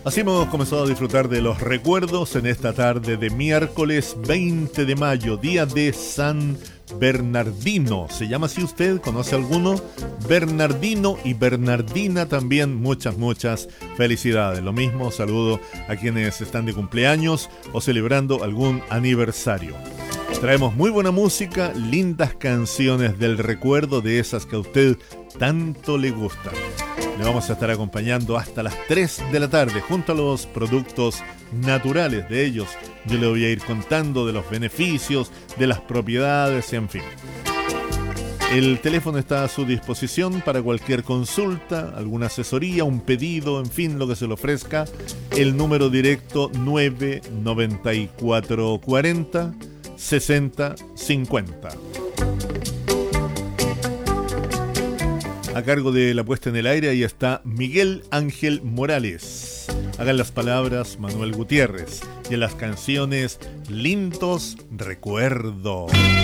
Así hemos comenzado a disfrutar de los recuerdos en esta tarde de miércoles 20 de mayo, día de San Bernardino. ¿Se llama así usted? ¿Conoce alguno? Bernardino y Bernardina también, muchas felicidades. Lo mismo, saludo a quienes están de cumpleaños o celebrando algún aniversario. Traemos muy buena música, lindas canciones del recuerdo, de esas que a usted tanto le gustan. Le vamos a estar acompañando hasta las 3 de la tarde junto a los productos naturales de ellos. Yo le voy a ir contando de los beneficios, de las propiedades, en fin. El teléfono está a su disposición para cualquier consulta, alguna asesoría, un pedido, en fin, lo que se le ofrezca. El número directo 99440 6050. A cargo de la puesta en el aire, ahí está Miguel Ángel Morales. Hagan las palabras Manuel Gutiérrez y en las canciones Lindos Recuerdos.